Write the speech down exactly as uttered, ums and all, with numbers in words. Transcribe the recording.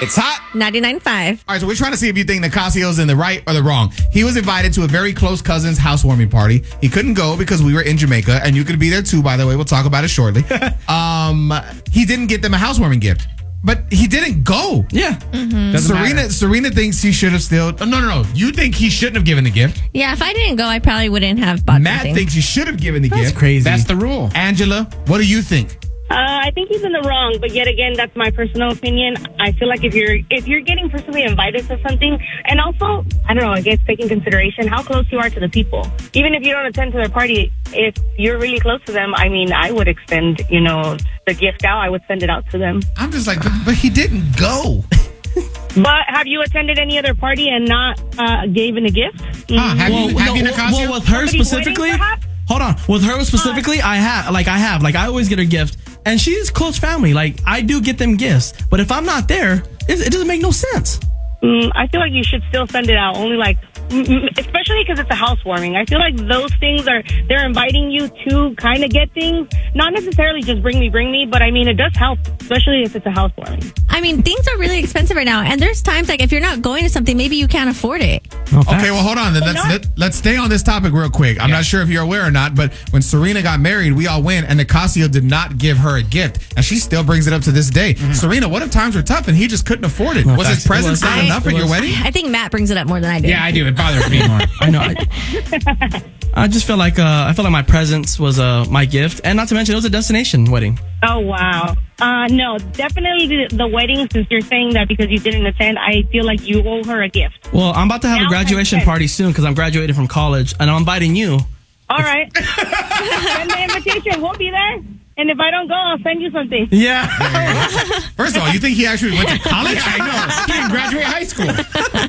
It's hot. ninety-nine point five. All right, so we're trying to see if you think Nicasio's in the right or the wrong. He was invited to a very close cousin's housewarming party. He couldn't go because we were in Jamaica, and you could be there too, by the way. We'll talk about it shortly. um, he didn't get them a housewarming gift. But he didn't go. Yeah. Mm-hmm. Serena matter. Serena thinks he should have still. Oh, no, no, no. You think he shouldn't have given the gift? Yeah, if I didn't go, I probably wouldn't have bought Matt something. thinks he should have given the That's gift. crazy. That's the rule. Angela, what do you think? Uh, I think he's in the wrong, but yet again, that's my personal opinion. I feel like if you're if you're getting personally invited to something, and also, I don't know, I guess take in consideration how close you are to the people. Even if you don't attend to their party, if you're really close to them, I mean, I would extend, you know, the gift out. I would send it out to them. I'm just like, but, but he didn't go. But have you attended any other party and not uh, given a gift? Huh, have Well, you, have no, you, well, Nicasio? well, with her Somebody's specifically, wedding, perhaps? hold on. With her specifically, I have, like, I have, like, I always get a gift, and she's close family. Like, I do get them gifts, but if I'm not there, it, it doesn't make no sense. Mm, I feel like you should still send it out. Only like, mm, mm, especially because it's a housewarming. I feel like those things are they're inviting you to kind of get things, not necessarily just bring me, bring me, but I mean it does help, especially if it's a housewarming. I mean, things are really expensive right now. And there's times like if you're not going to something, maybe you can't afford it. Okay, well, hold on. Then let's not. let, let's stay on this topic real quick. I'm not sure if you're aware or not, but when Serena got married, we all went, and Nicasio did not give her a gift, and she still brings it up to this day. Serena, what if times were tough and he just couldn't afford it? No, was his facts. It presence was- not I- enough at it your was- wedding? I think Matt brings it up more than I do. Yeah, I do. It bothers me more. I know. I, I just feel like uh, I feel like my presence was uh, my gift, and not to mention it was a destination wedding. Oh wow. Uh, no, definitely the, the wedding. Since you're saying that because you didn't attend, I feel like you owe her a gift. Well, I'm about to have Now a graduation makes sense. party soon because I'm graduating from college, and I'm inviting you. All right, send the invitation. We'll be there. And if I don't go, I'll send you something. Yeah. First of all, you think he actually went to college? I know. He didn't graduate high school.